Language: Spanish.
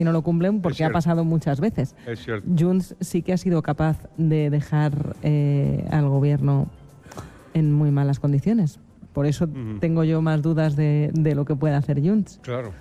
y no lo cumplen porque ha cierto. pasado muchas veces. Es cierto. Junts sí que ha sido capaz de dejar al gobierno en muy malas condiciones. Por eso tengo yo más dudas de lo que puede hacer Junts. Claro.